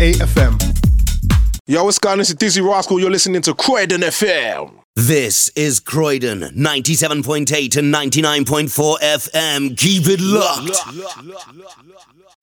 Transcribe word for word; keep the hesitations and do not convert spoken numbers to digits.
eight F M. Yo, what's going on? This is Dizzy Rascal. You're listening to Croydon F M. This is Croydon, ninety-seven point eight and ninety-nine point four F M. Keep it locked.